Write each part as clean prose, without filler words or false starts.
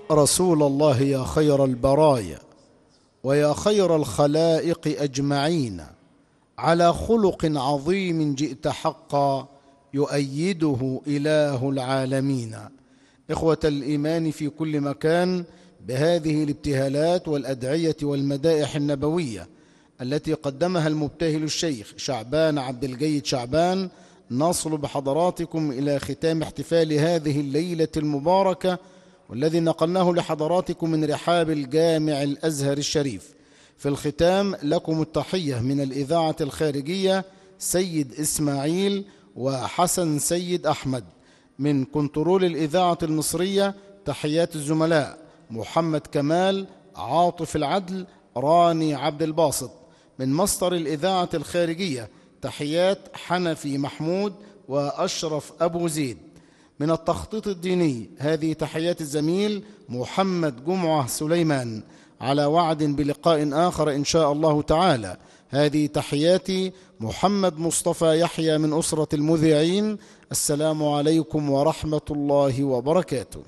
رسول الله يا خير البرايا ويا خير الخلائق أجمعين، على خلق عظيم جئت حقا يؤيده إله العالمين. إخوة الإيمان في كل مكان، بهذه الابتهالات والأدعية والمدائح النبوية التي قدمها المبتهل الشيخ شعبان عبد الجيد شعبان، نصل بحضراتكم إلى ختام احتفال هذه الليلة المباركة، والذي نقلناه لحضراتكم من رحاب الجامع الأزهر الشريف. في الختام لكم التحية من الإذاعة الخارجية سيد إسماعيل وحسن سيد أحمد، من كنترول الإذاعة المصرية تحيات الزملاء محمد كمال، عاطف العدل، راني عبد الباسط، من مصدر الإذاعة الخارجية تحيات حنفي محمود وأشرف أبو زيد، من التخطيط الديني هذه تحيات الزميل محمد جمعة سليمان. على وعد بلقاء آخر إن شاء الله تعالى. هذه تحياتي محمد مصطفى يحيى من أسرة المذيعين. السلام عليكم ورحمة الله وبركاته.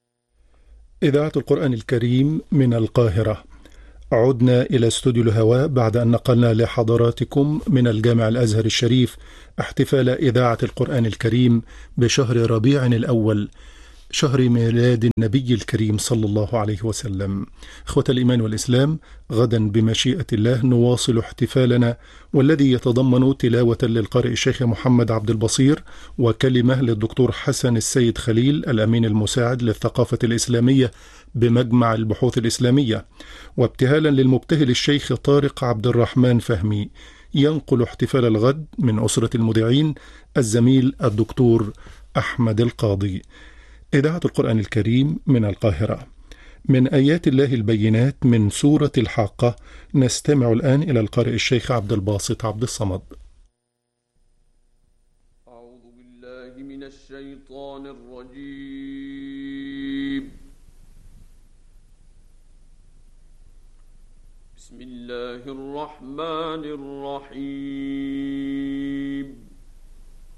إذاعة القرآن الكريم من القاهرة. عدنا إلى استوديو الهواء بعد أن نقلنا لحضراتكم من الجامع الأزهر الشريف احتفال إذاعة القرآن الكريم بشهر ربيع الأول، شهر ميلاد النبي الكريم صلى الله عليه وسلم. إخوة الإيمان والإسلام، غدا بمشيئة الله نواصل احتفالنا، والذي يتضمن تلاوة للقارئ الشيخ محمد عبد البصير، وكلمة للدكتور حسن السيد خليل الأمين المساعد للثقافة الإسلامية بمجمع البحوث الإسلامية، وابتهالا للمبتهل الشيخ طارق عبد الرحمن فهمي. ينقل احتفال الغد من أسرة المذيعين الزميل الدكتور أحمد القاضي. إذاعة القرآن الكريم من القاهرة. من آيات الله البينات من سورة الحاقة، نستمع الآن إلى القارئ الشيخ عبد الباسط عبد الصمد. أعوذ بالله من الشيطان الرجيم. بسم الله الرحمن الرحيم.